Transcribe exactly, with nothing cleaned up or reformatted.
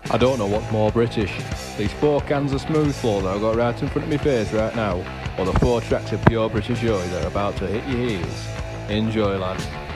I don't know what's more British, these four cans of smooth flow that I've got right in front of my face right now, or the four tracks of pure British joy that are about to hit your ears. Enjoy, lads.